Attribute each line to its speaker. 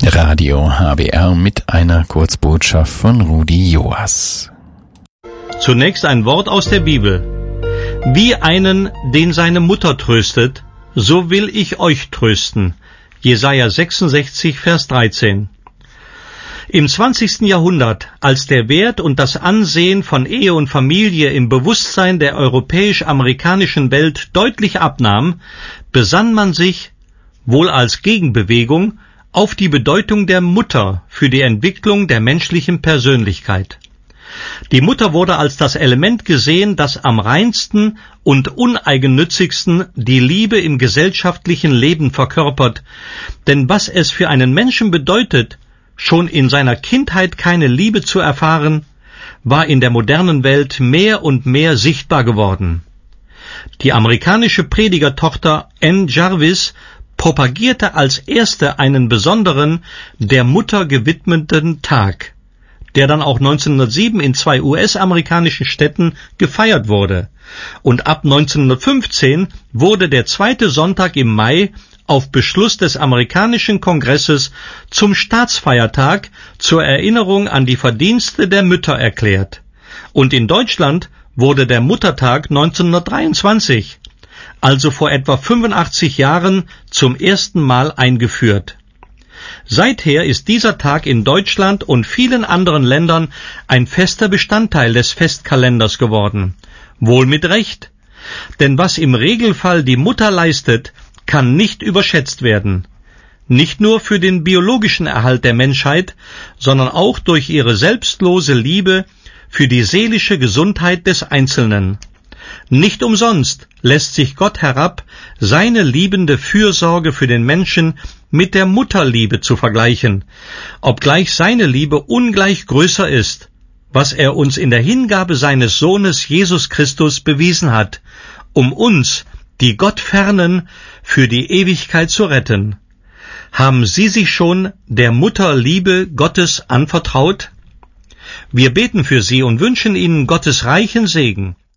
Speaker 1: Radio HBR mit einer Kurzbotschaft von Rudi Joas.
Speaker 2: Zunächst ein Wort aus der Bibel. Wie einen, den seine Mutter tröstet, so will ich euch trösten. Jesaja 66, Vers 13. Im 20. Jahrhundert, als der Wert und das Ansehen von Ehe und Familie im Bewusstsein der europäisch-amerikanischen Welt deutlich abnahm, besann man sich, wohl als Gegenbewegung, auf die Bedeutung der Mutter für die Entwicklung der menschlichen Persönlichkeit. Die Mutter wurde als das Element gesehen, das am reinsten und uneigennützigsten die Liebe im gesellschaftlichen Leben verkörpert, denn was es für einen Menschen bedeutet, schon in seiner Kindheit keine Liebe zu erfahren, war in der modernen Welt mehr und mehr sichtbar geworden. Die amerikanische Predigertochter Ann Jarvis propagierte als erste einen besonderen, der Mutter gewidmeten Tag, der dann auch 1907 in 2 US-amerikanischen Städten gefeiert wurde. Und ab 1915 wurde der zweite Sonntag im Mai auf Beschluss des amerikanischen Kongresses zum Staatsfeiertag zur Erinnerung an die Verdienste der Mütter erklärt. Und in Deutschland wurde der Muttertag 1923, also vor etwa 85 Jahren, zum ersten Mal eingeführt. Seither ist dieser Tag in Deutschland und vielen anderen Ländern ein fester Bestandteil des Festkalenders geworden. Wohl mit Recht. Denn was im Regelfall die Mutter leistet, kann nicht überschätzt werden. Nicht nur für den biologischen Erhalt der Menschheit, sondern auch durch ihre selbstlose Liebe für die seelische Gesundheit des Einzelnen. Nicht umsonst lässt sich Gott herab, seine liebende Fürsorge für den Menschen mit der Mutterliebe zu vergleichen, obgleich seine Liebe ungleich größer ist, was er uns in der Hingabe seines Sohnes Jesus Christus bewiesen hat, um uns, die Gott fernen, für die Ewigkeit zu retten. Haben Sie sich schon der Mutterliebe Gottes anvertraut? Wir beten für Sie und wünschen Ihnen Gottes reichen Segen.